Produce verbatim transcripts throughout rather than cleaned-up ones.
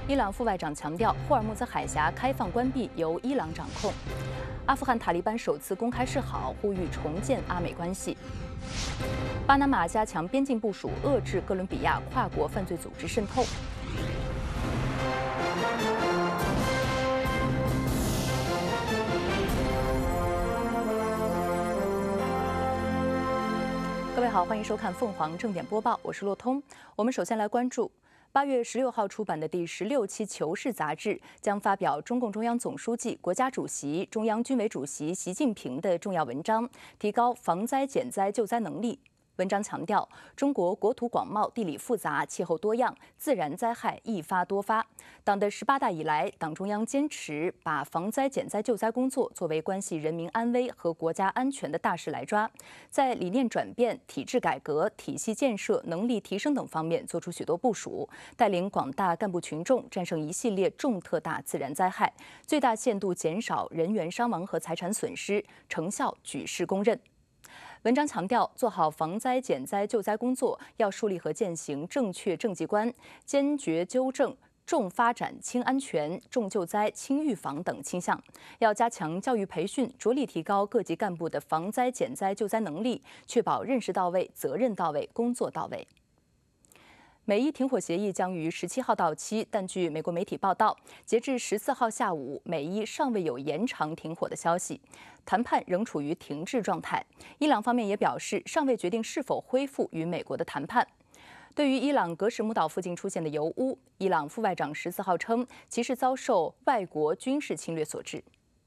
伊朗副外长强调，霍尔木兹海峡开放关闭由伊朗掌控。阿富汗塔利班首次公开示好，呼吁重建阿美关系。巴拿马加强边境部署，遏制哥伦比亚跨国犯罪组织渗透。各位好，欢迎收看凤凰正点播报，我是洛通。我们首先来关注八月十六号出版的第十六期《求是》杂志将发表中共中央总书记、国家主席、中央军委主席习近平的重要文章，提高防灾减灾救灾能力。文章强调，中国国土广袤、地理复杂、气候多样，自然灾害易发多发。党的十八大以来，党中央坚持把防灾减灾救灾工作作为关系人民安危和国家安全的大事来抓，在理念转变、体制改革、体系建设、能力提升等方面做出许多部署，带领广大干部群众战胜一系列重特大自然灾害，最大限度减少人员伤亡和财产损失，成效举世公认。文章强调，做好防灾减灾救灾工作，要树立和践行正确政绩观，坚决纠正重发展轻安全、重救灾轻预防等倾向，要加强教育培训，着力提高各级干部的防灾减灾救灾能力，确保认识到位、责任到位、工作到位。美伊停火协议将于十七号到期，但据美国媒体报道，截至十四号下午，美伊尚未有延长停火的消息，谈判仍处于停滞状态。伊朗方面也表示，尚未决定是否恢复与美国的谈判。对于伊朗格什姆岛附近出现的油污，伊朗副外长十四号称，其是遭受外国军事侵略所致。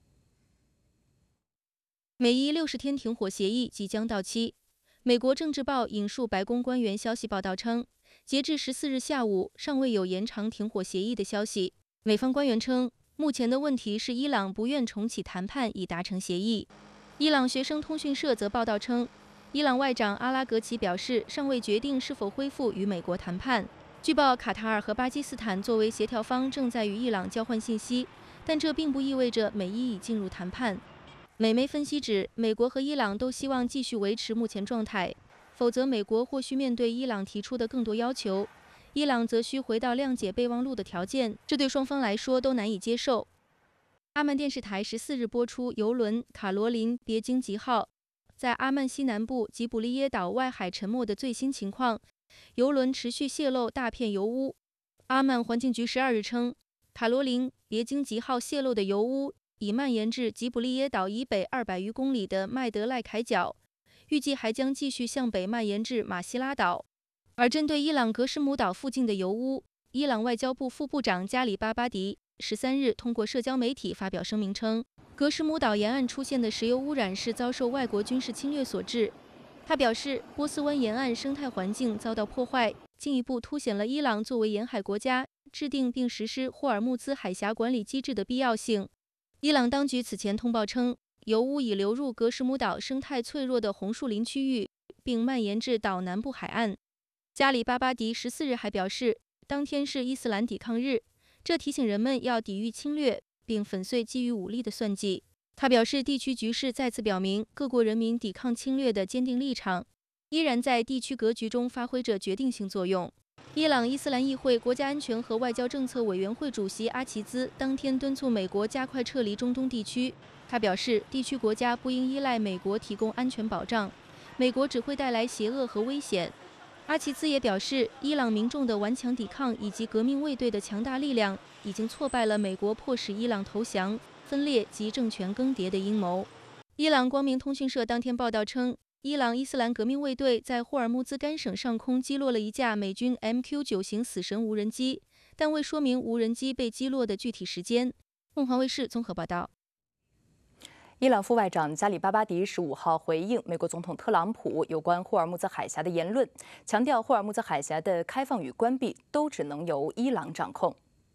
美伊六十天停火协议即将到期。美国政治报引述白宫官员消息报道称，截至十四日下午，尚未有延长停火协议的消息。美方官员称，目前的问题是伊朗不愿重启谈判以达成协议。伊朗学生通讯社则报道称，伊朗外长阿拉格齐表示，尚未决定是否恢复与美国谈判。据报，卡塔尔和巴基斯坦作为协调方正在与伊朗交换信息，但这并不意味着美伊已进入谈判。美媒分析指，美国和伊朗都希望继续维持目前状态，否则美国或需面对伊朗提出的更多要求，伊朗则需回到谅解备忘录的条件，这对双方来说都难以接受。阿曼电视台十四日播出邮轮卡罗琳别经吉号在阿曼西南部吉卜利耶岛外海沉没的最新情况，邮轮持续泄漏大片油污。阿曼环境局十二日称，卡罗琳别经吉号泄漏的油污已蔓延至吉卜利耶岛以北二百余公里的麦德赖凯角，预计还将继续向北蔓延至马希拉岛。而针对伊朗格什姆岛附近的油污，伊朗外交部副部长加里巴巴迪十三日通过社交媒体发表声明称，格什姆岛沿岸出现的石油污染是遭受外国军事侵略所致。他表示，波斯湾沿岸生态环境遭到破坏，进一步凸显了伊朗作为沿海国家制定并实施霍尔木兹海峡管理机制的必要性。伊朗当局此前通报称，油污已流入格什姆岛生态脆弱的红树林区域，并蔓延至岛南部海岸。加里巴巴迪十四日还表示，当天是伊斯兰抵抗日，这提醒人们要抵御侵略，并粉碎基于武力的算计。他表示，地区局势再次表明各国人民抵抗侵略的坚定立场，依然在地区格局中发挥着决定性作用。伊朗伊斯兰议会国家安全和外交政策委员会主席阿齐兹当天敦促美国加快撤离中东地区。他表示，地区国家不应依赖美国提供安全保障，美国只会带来邪恶和危险。阿齐兹也表示，伊朗民众的顽强抵抗以及革命卫队的强大力量已经挫败了美国迫使伊朗投降、分裂及政权更迭的阴谋。伊朗光明通讯社当天报道称，伊朗伊斯兰革命卫队在霍尔木兹干省上空击落了一架美军 M Q 九 型死神无人机，但未说明无人机被击落的具体时间。凤凰卫视综合报道。 伊朗副外长加里巴巴迪十五号回应美国总统特朗普有关霍尔木兹海峡的言论，强调霍尔木兹海峡的开放与关闭都只能由伊朗掌控。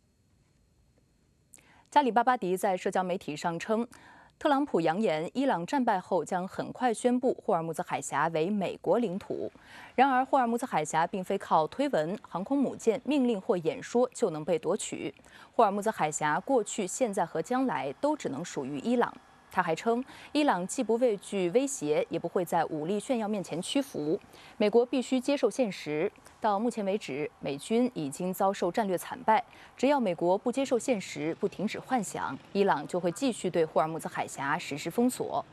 加里巴巴迪在社交媒体上称，特朗普扬言，伊朗战败后将很快宣布霍尔木兹海峡为美国领土。然而，霍尔木兹海峡并非靠推文、航空母舰、命令或演说就能被夺取。霍尔木兹海峡过去、现在和将来都只能属于伊朗。 他还称，伊朗既不畏惧威胁，也不会在武力炫耀面前屈服。美国必须接受现实。到目前为止，美军已经遭受战略惨败。只要美国不接受现实，不停止幻想，伊朗就会继续对霍尔木兹海峡实施封锁。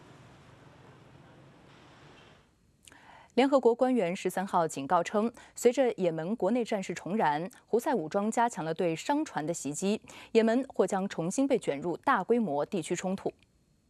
联合国官员十三号警告称，随着也门国内战事重燃，胡塞武装加强了对商船的袭击，也门或将重新被卷入大规模地区冲突。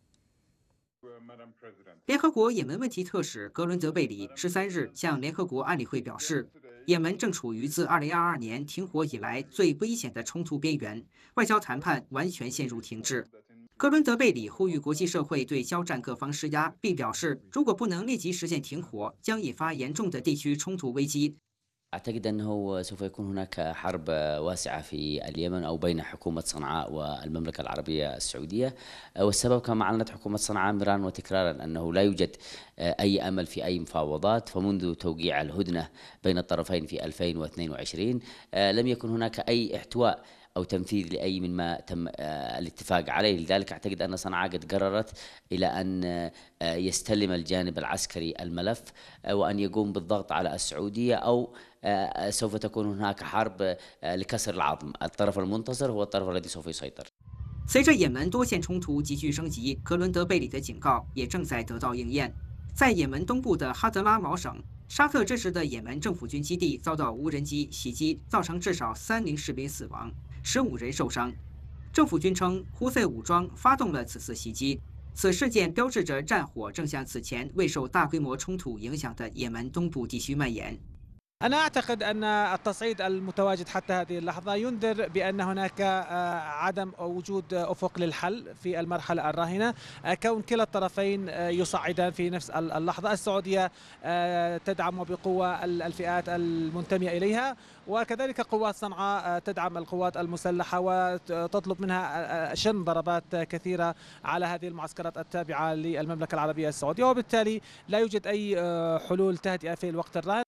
联合国也门问题特使格伦德贝里十三日向联合国安理会表示，也门正处于自二零二二年停火以来最危险的冲突边缘，外交谈判完全陷入停滞。格伦德贝里呼吁国际社会对交战各方施压，并表示，如果不能立即实现停火，将引发严重的地区冲突危机。 أعتقد أنه سوف يكون هناك حرب واسعة في اليمن أو بين حكومة صنعاء والمملكة العربية السعودية، والسبب كما أعلنت حكومة صنعاء مرارا وتكرارا أنه لا يوجد أي أمل في أي مفاوضات، فمنذ توقيع الهدنة بين الطرفين في ألفين واثنين وعشرين لم يكن هناك أي احتواء أو تنفيذ لأي مما تم الاتفاق عليه، لذلك أعتقد أن صنعاء قد قررت إلى أن يستلم الجانب العسكري الملف وأن يقوم بالضغط على السعودية أو سوف تكون هناك حرب لكسر العظم، الطرف المنتصر هو الطرف الذي سوف يسيطر. 随着也门多线冲突急剧升级，格伦德贝里的警告也正在得到应验。在也门东部的哈德拉毛省，沙特支持的也门政府军基地遭到无人机袭击，造成至少三名士兵死亡，十五人受伤。政府军称，胡塞武装发动了此次袭击。此事件标志着战火正向此前未受大规模冲突影响的也门东部地区蔓延。 أنا أعتقد أن التصعيد المتواجد حتى هذه اللحظة ينذر بأن هناك عدم وجود أفق للحل في المرحلة الراهنة، كون كلا الطرفين يصعدان في نفس اللحظة. السعودية تدعم بقوة الفئات المنتمية إليها، وكذلك قوات صنعاء تدعم القوات المسلحة وتطلب منها شن ضربات كثيرة على هذه المعسكرات التابعة للمملكة العربية السعودية، وبالتالي لا يوجد أي حلول تهدئة في الوقت الراهن.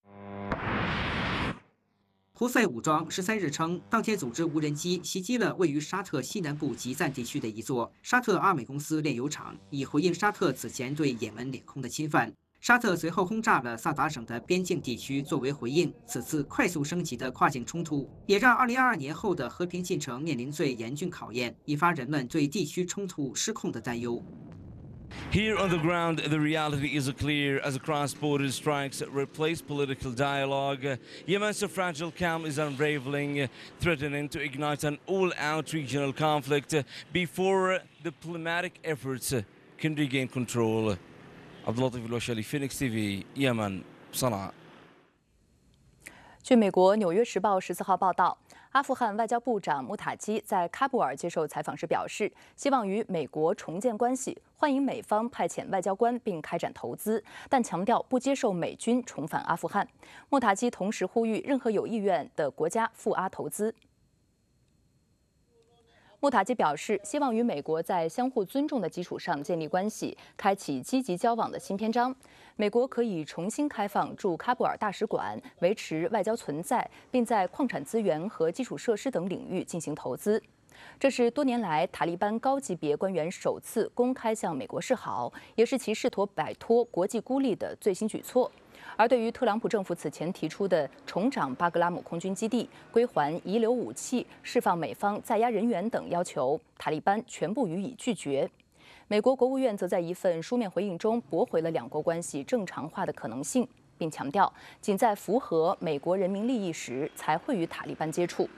胡塞武装十三日称，当天组织无人机袭击了位于沙特西南部吉赞地区的一座沙特阿美公司炼油厂，以回应沙特此前对也门领空的侵犯。沙特随后轰炸了萨达省的边境地区作为回应。此次快速升级的跨境冲突，也让二零二二年后的和平进程面临最严峻考验，引发人们对地区冲突失控的担忧。 Here on the ground, the reality is clear as cross-border strikes replace political dialogue. Yemen's fragile calm is unraveling, threatening to ignite an all-out regional conflict before diplomatic efforts can regain control. Abdulatif Al-Washali, Phoenix T V, Yemen, Sana'a. 据美国《纽约时报》十四号报道，阿富汗外交部长穆塔基在喀布尔接受采访时表示，希望与美国重建关系，欢迎美方派遣外交官并开展投资，但强调不接受美军重返阿富汗。穆塔基同时呼吁任何有意愿的国家赴阿投资。 穆塔基表示，希望与美国在相互尊重的基础上建立关系，开启积极交往的新篇章。美国可以重新开放驻喀布尔大使馆，维持外交存在，并在矿产资源和基础设施等领域进行投资。这是多年来塔利班高级别官员首次公开向美国示好，也是其试图摆脱国际孤立的最新举措。 而对于特朗普政府此前提出的重掌巴格拉姆空军基地、归还遗留武器、释放美方在押人员等要求，塔利班全部予以拒绝。美国国务院则在一份书面回应中驳回了两国关系正常化的可能性，并强调，仅在符合美国人民利益时才会与塔利班接触。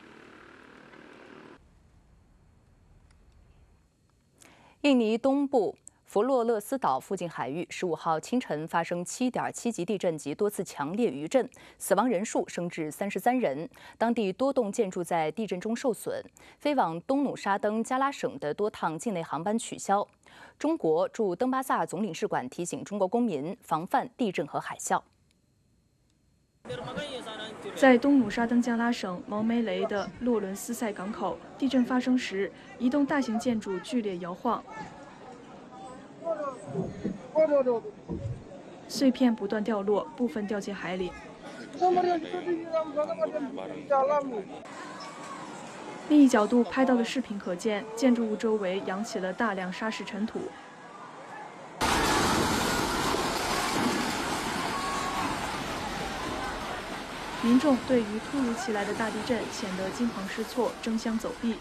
印尼东部 佛罗勒斯岛附近海域，十五号清晨发生七点七级地震及多次强烈余震，死亡人数升至三十三人。当地多栋建筑在地震中受损，飞往东努沙登加拉省的多趟境内航班取消。中国驻登巴萨总领事馆提醒中国公民防范地震和海啸。 在东努沙登加拉省毛梅雷的洛伦斯塞港口，地震发生时，一栋大型建筑剧烈摇晃， 碎片不断掉落，部分掉进海里。 另一角度拍到的视频可见，建筑物周围扬起了大量沙石尘土。民众对于突如其来的大地震显得惊慌失措，争相走避。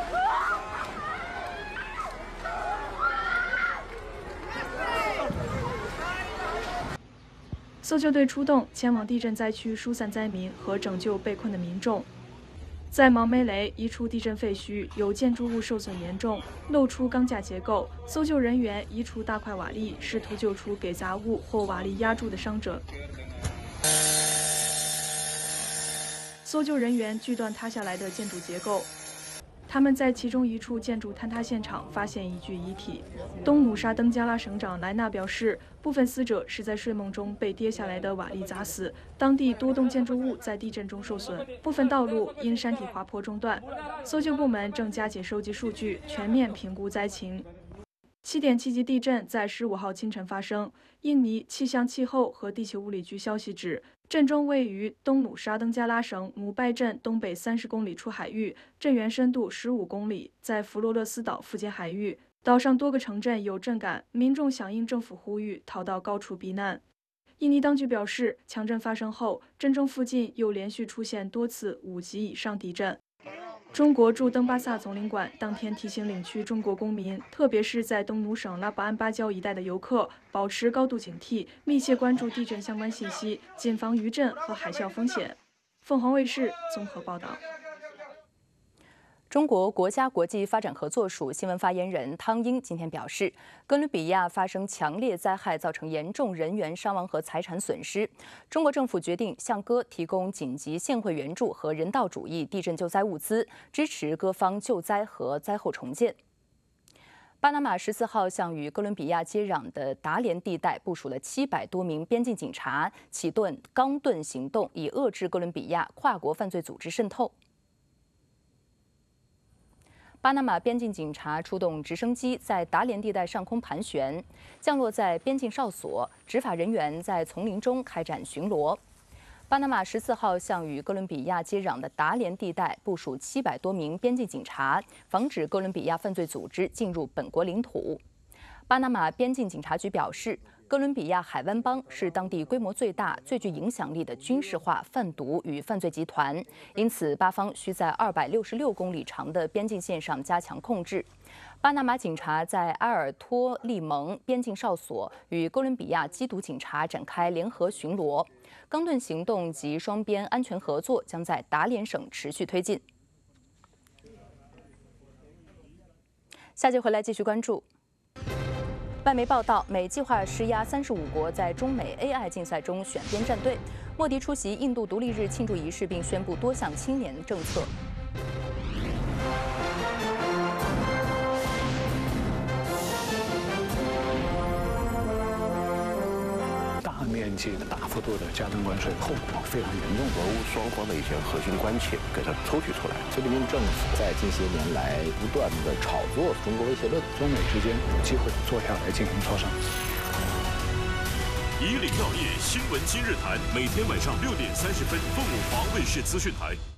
搜救队出动，前往地震灾区疏散灾民和拯救被困的民众。在毛梅雷一处地震废墟，有建筑物受损严重，露出钢架结构。搜救人员移除大块瓦砾，试图救出给杂物或瓦砾压住的伤者。搜救人员锯断塌下来的建筑结构，他们在其中一处建筑坍塌现场发现一具遗体。东努沙登加拉省长莱纳表示，部分死者是在睡梦中被跌下来的瓦砾砸死。当地多栋建筑物在地震中受损，部分道路因山体滑坡中断。搜救部门正加紧收集数据，全面评估灾情。七点七级地震在十五号清晨发生。印尼气象气候和地球物理局消息指，震中位于东努沙登加拉省姆拜镇东北三十公里处海域，震源深度十五公里，在弗罗勒斯岛附近海域。岛上多个城镇有震感，民众响应政府呼吁，逃到高处避难。印尼当局表示，强震发生后，震中附近又连续出现多次五级以上地震。中国驻登巴萨总领馆当天提醒领区中国公民，特别是在东努省拉布安巴礁一带的游客，保持高度警惕，密切关注地震相关信息，谨防余震和海啸风险。凤凰卫视综合报道。 中国国家国际发展合作署新闻发言人汤英今天表示，哥伦比亚发生强烈灾害，造成严重人员伤亡和财产损失。中国政府决定向哥提供紧急现汇援助和人道主义地震救灾物资，支持各方救灾和灾后重建。巴拿马十四号向与哥伦比亚接壤的达连地带部署了七百多名边境警察，启动钢盾行动，以遏制哥伦比亚跨国犯罪组织渗透。巴拿马边境警察出动直升机在达连地带上空盘旋，降落在边境哨所，执法人员在丛林中开展巡逻。巴拿马十四号向与哥伦比亚接壤的达连地带部署七百多名边境警察，防止哥伦比亚犯罪组织进入本国领土。巴拿马边境警察局表示，哥伦比亚海湾帮是当地规模最大、最具影响力的军事化贩毒与犯罪集团，因此巴方需在二百六十六公里长的边境线上加强控制。巴拿马警察在埃尔托利蒙边境哨所与哥伦比亚缉毒警察展开联合巡逻，钢盾行动及双边安全合作将在达连省持续推进。下节回来继续关注。外媒报道，美计划施压三十五国在中美 A I 竞赛中选边站队。莫迪出席印度独立日庆祝仪式，并宣布多项青年政策。 大面积的、大幅度的加征关税，后果非常严重。 俄乌双方的一些核心关切给它抽取出来。 菲律宾政府在近些年来不断的炒作中国威胁论， 中美之间有机会坐下来进行磋商。 以岭药业新闻今日谈，每天晚上六点三十分，凤凰卫视资讯台。